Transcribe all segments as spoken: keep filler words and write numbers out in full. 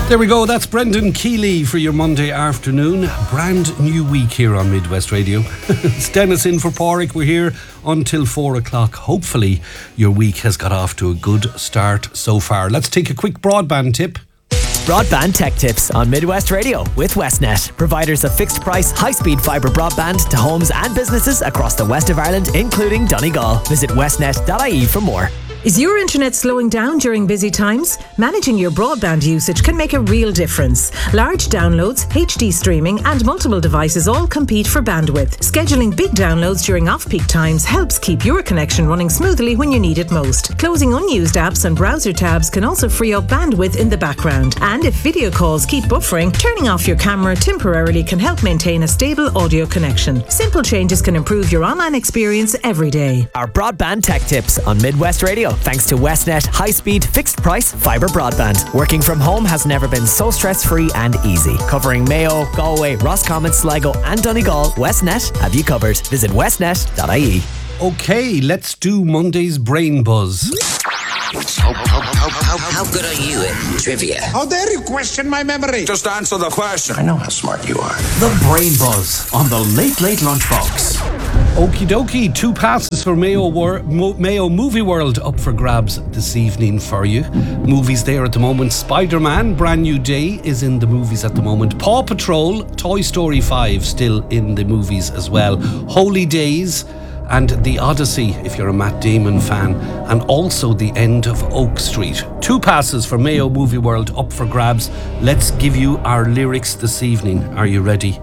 There we go, that's Brendan Keeley for your Monday afternoon. Brand new week here on Midwest Radio. It's Dennis in for Porrick. We're here until four o'clock. Hopefully your week has got off to a good start so far. Let's take a quick broadband tip. Broadband Tech Tips on Midwest Radio with Westnet, providers of fixed price, high-speed fibre broadband to homes and businesses across the west of Ireland, including Donegal. Visit westnet dot I E for more. Is your internet slowing down during busy times? Managing your broadband usage can make a real difference. Large downloads, H D streaming and multiple devices all compete for bandwidth. Scheduling big downloads during off-peak times helps keep your connection running smoothly when you need it most. Closing unused apps and browser tabs can also free up bandwidth in the background. And if video calls keep buffering, turning off your camera temporarily can help maintain a stable audio connection. Simple changes can improve your online experience every day. Our Broadband Tech Tips on Midwest Radio, thanks to Westnet high-speed, fixed-price fibre broadband. Working from home has never been so stress-free and easy. Covering Mayo, Galway, Roscommon, Sligo and Donegal, Westnet have you covered. Visit westnet dot I E. Okay, let's do Monday's Brain Buzz. How, how, how, how, how good are you at trivia? How dare you question my memory? Just answer the question. I know how smart you are. The Brain Buzz on the Late Late Lunchbox. Okie dokie, two passes for Mayo, Wor- Mo- Mayo Movie World up for grabs this evening for you. Movies there at the moment. Spider-Man, Brand New Day is in the movies at the moment. Paw Patrol, Toy Story five still in the movies as well. Holy Days and The Odyssey, if you're a Matt Damon fan, and also The End of Oak Street. Two passes for Mayo Movie World up for grabs. Let's give you our lyrics this evening. Are you ready?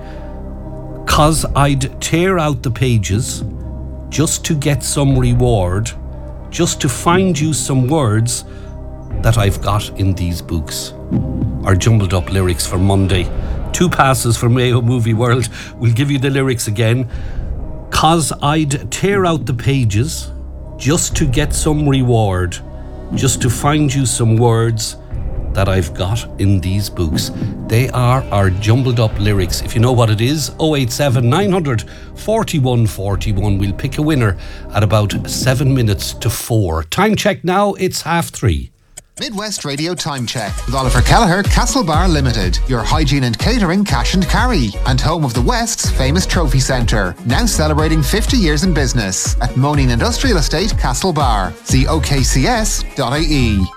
'Cause I'd tear out the pages just to get some reward, just to find you some words that I've got in these books. Our jumbled up lyrics for Monday. Two passes for Mayo Movie World. We'll give you the lyrics again. 'Cause I'd tear out the pages just to get some reward, just to find you some words that I've got in these books. They are our jumbled up lyrics. If you know what it is, oh eight seven, nine hundred, forty-one forty-one. We'll pick a winner at about seven minutes to four. Time check now, it's half three. Midwest Radio Time Check with Oliver Kelleher, Castlebar Limited, your hygiene and catering cash and carry, and home of the West's famous trophy centre, now celebrating fifty years in business at Moaning Industrial Estate, Castlebar. See O K C S dot I E.